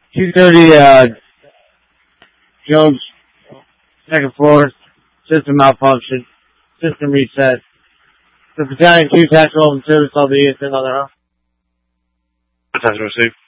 230, Jones, second floor, system malfunction, system reset. The Battalion 2 tactical and service, I'll be in another house. Attention received.